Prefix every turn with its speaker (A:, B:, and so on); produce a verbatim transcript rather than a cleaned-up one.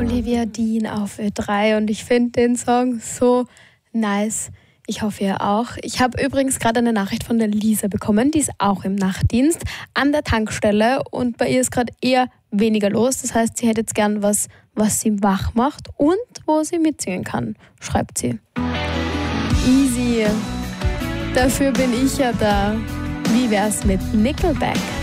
A: Olivia Dean auf Ö drei und ich finde den Song so nice. Ich hoffe, ihr auch. Ich habe übrigens gerade eine Nachricht von der Lisa bekommen, die ist auch im Nachtdienst an der Tankstelle und bei ihr ist gerade eher weniger los. Das heißt, sie hätte jetzt gern was, was sie wach macht und wo sie mitsingen kann, schreibt sie. Easy. Dafür bin ich ja da. Wie wär's mit Nickelback?